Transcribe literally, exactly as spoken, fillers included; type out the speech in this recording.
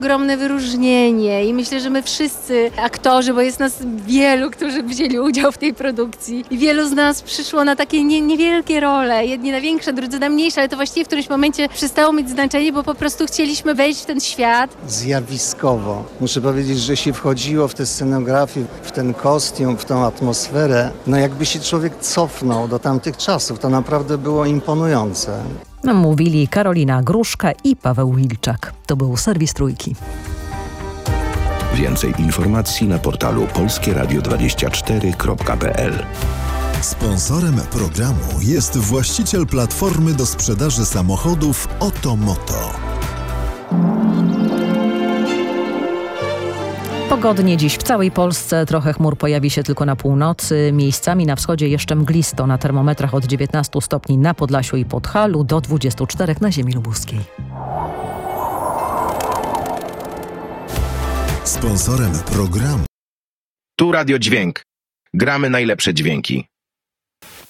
ogromne wyróżnienie i myślę, że my wszyscy aktorzy, bo jest nas wielu, którzy wzięli udział w tej produkcji i wielu z nas przyszło na takie nie, niewielkie role, jedni na większe, drudzy na mniejsze, ale to właściwie w którymś momencie przestało mieć znaczenie, bo po prostu chcieliśmy wejść w ten świat. Zjawiskowo. Muszę powiedzieć, że się wchodziło w tę scenografię, w ten kostium, w tą atmosferę, no jakby się człowiek cofnął do tamtych czasów. To naprawdę było imponujące. Mówili Karolina Gruszka i Paweł Wilczak. To był serwis Trójki. Więcej informacji na portalu polskie radio dwadzieścia cztery kropka p l. Sponsorem programu jest właściciel platformy do sprzedaży samochodów Otomoto. Pogodnie dziś w całej Polsce, trochę chmur pojawi się tylko na północy, miejscami na wschodzie jeszcze mglisto, na termometrach od dziewiętnastu stopni na Podlasiu i Podhalu do dwudziestu czterech na ziemi lubuskiej. Sponsorem programu Tu Radio Dźwięk. Gramy najlepsze dźwięki.